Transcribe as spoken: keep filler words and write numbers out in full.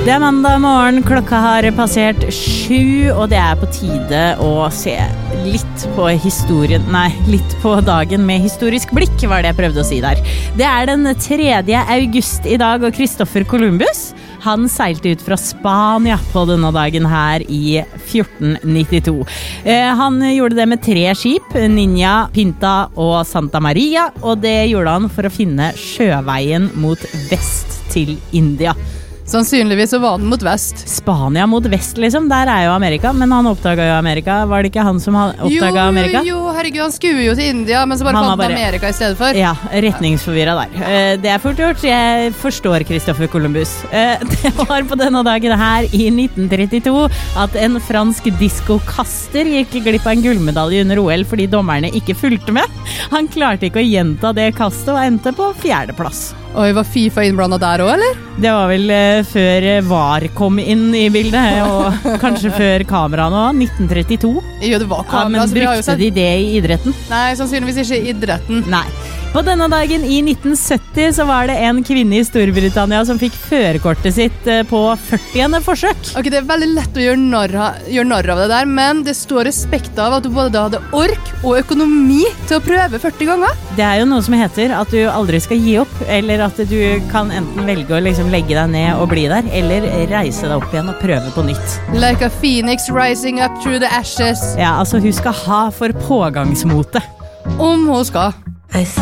Det er mandag morgen, klokka har passert sju, og det er på tide å se litt på historien, nei, litt på dagen med historisk blikk, var det jeg prøvde å si der. Det er den tredje august i dag, og Christopher Columbus, han seilte ut fra Spania på denne dagen her i fjorten nittito. Eh, han gjorde det med tre skip, Ninja, Pinta og Santa Maria, og det gjorde han for å finne sjøveien mot vest til India. Sannsynligvis så var den mot vest. Spania mot vest, liksom. Der er jo Amerika, men han oppdaget jo Amerika. Var det ikke han som oppdaget Amerika? Jo, jo, herregud, han skulle jo til India, men så bare fant han Amerika i stedet for. Ja, retningsforvirret der. Det er fort gjort. Jeg forstår Christopher Columbus. Det var på denne dagen her i nitten trettito at en fransk diskokaster gikk glipp av en gullmedalje under O L fordi dommerne ikke fulgte med. Han klarte ikke å gjenta det kastet og endte på fjerdeplass. Oi, var FIFA innblandet der også, eller? Det var vel uh, før V A R kom inn i bildet, og kanskje før kameraet nå, nitten trettito. Jo, det var kamera. Ja, men brukte sett... de det i idretten? Nei, sannsynligvis ikke i idretten. Nei. På denne dagen i nitten sytti så var det en kvinne i Storbritannia som fikk førerkortet sitt på førtiende forsøk. Ok, det er veldig lett å gjøre narr, gjøre narr av det der, men det står respekt av at du både hadde ork og økonomi til å prøve førti ganger. Det er jo noe som heter at du aldri skal gi opp, eller at du kan enten velge å liksom legge deg ned og bli der, eller reise deg opp igjen og prøve på nytt. Like a phoenix rising up through the ashes. Ja, altså hun skal ha for pågangsmote. Om hun skal.